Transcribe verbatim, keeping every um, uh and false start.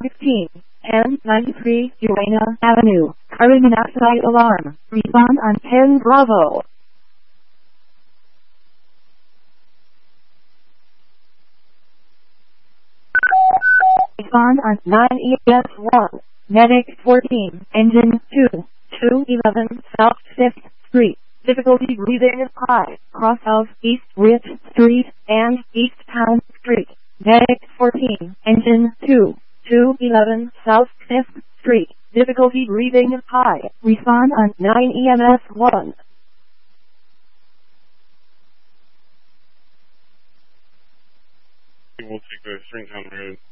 fifteen, ten ninety-three Uena Avenue, carbon monoxide alarm. Respond on ten Bravo. Respond on nine E S one, Medic fourteen, Engine two, two eleven South fifth Street. Difficulty breathing is high. Cross of East Rich Street and East Town Street. Medic fourteen, Engine two, two eleven South fifth Street. Difficulty breathing is high. Respond on nine E M S one. We'll take the Stringtown Road.